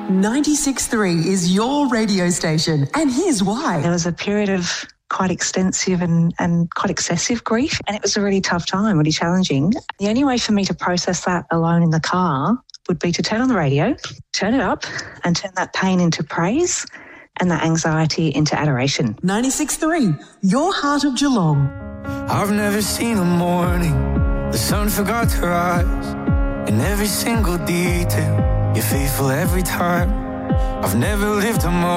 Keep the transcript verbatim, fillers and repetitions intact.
ninety-six point three is your radio station, and here's why. There was a period of quite extensive and, and quite excessive grief, and it was a really tough time, really challenging. The only way for me to process that alone in the car would be to turn on the radio, turn it up, and turn that pain into praise and that anxiety into adoration. ninety-six point three, your heart of Geelong. I've never seen a morning the sun forgot to rise. In every single detail, you're faithful every time. I've never lived a moment